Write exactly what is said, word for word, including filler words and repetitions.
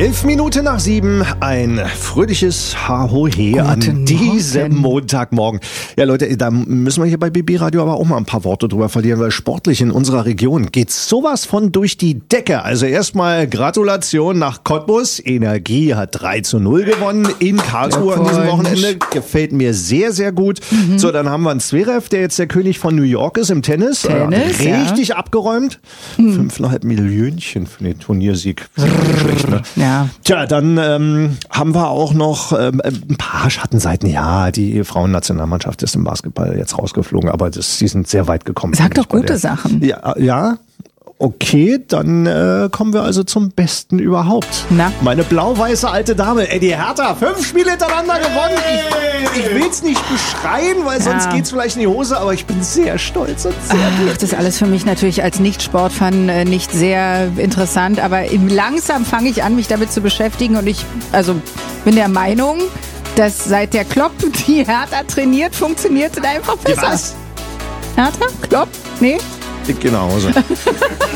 Elf Minuten nach sieben, ein fröhliches Ha-Ho-He an diesem Montagmorgen. Ja Leute, da müssen wir hier bei B B Radio aber auch mal ein paar Worte drüber verlieren, weil sportlich in unserer Region geht sowas von durch die Decke. Also erstmal Gratulation nach Cottbus. Energie hat drei zu null gewonnen in Karlsruhe an diesem Wochenende. Gefällt mir sehr, sehr gut. Mhm. So, dann haben wir einen Zverev, der jetzt der König von New York ist im Tennis. Tennis äh, richtig ja. abgeräumt. Mhm. Fünfeinhalb Millionchen für den Turniersieg. Schlecht, ne? Ja. Tja, dann ähm, haben wir auch noch ähm, ein paar Schattenseiten. Ja, die Frauennationalmannschaft ist im Basketball jetzt rausgeflogen, aber das, die sind sehr weit gekommen. Sag doch gute Sachen. Ja, ja. Okay, dann äh, kommen wir also zum Besten überhaupt. Na? Meine blau-weiße alte Dame, ey, die Hertha, fünf Spiele hintereinander gewonnen. Ich, ich will's nicht beschreien, weil sonst ja. geht's vielleicht in die Hose, aber ich bin sehr stolz und sehr glücklich. Das ist alles für mich natürlich als Nicht-Sportfan äh, nicht sehr interessant, aber im langsam fange ich an, mich damit zu beschäftigen und ich also bin der Meinung, dass seit der Klopp die Hertha trainiert, funktioniert es einfach besser. Was? Hertha? Klopp? Nee? Ich gehe nach Hause.